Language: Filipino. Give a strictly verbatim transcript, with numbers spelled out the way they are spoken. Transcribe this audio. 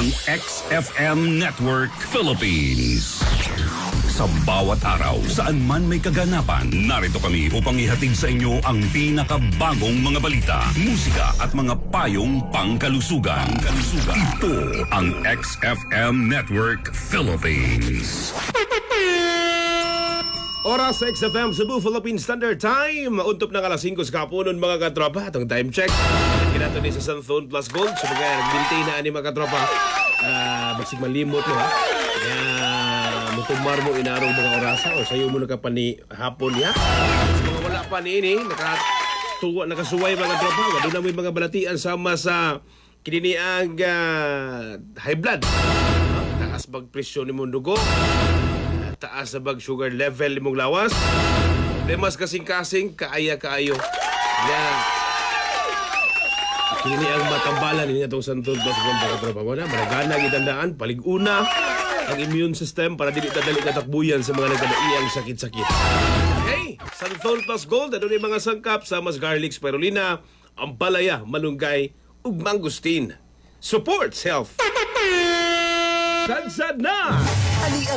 ang X F M Network Philippines. Sa bawat araw, saan man may kaganapan, narito kami upang ihatid sa inyo ang pinakabagong mga balita, musika at mga payong pangkalusugan. Pangkalusugan. Ito ang X F M Network Philippines. Oras sa X F M Cebu Philippine Standard Time. Untop ng alas singko sa kapunon mga katropa. Itong time check. Kinato ni sa Sunthone Plus Gold. So mga nagbintay na ani mga katropa. Uh, Bagsig malimot mo ha. Kaya mutumar mo inarong mga orasa o sayo mo nakapani hapon ya. Sa mga wala pa ni ini, nakatuwa, nakasuway mga tropa. Doon na may mga balatian sama sa kininiang uh, high blood. Taas bag presyon ni mong dugo. Taas sa bag sugar level imong lawas. Demas kasing-kasing, kaaya-kaayo. Yeah. Kini ang matambalan ni itong Santol Plus Gold mga tropa mo na. Maragana gitandaan, palig-una ang immune system para dili dadali katakbuyan sa mga nagkadaiyang sakit-sakit. Okay, Santol Plus Gold, ano ni mga sangkap sa mas garlic, spirulina, ampalaya, malunggay, ug mangustin. Supports health. Sad-sad na!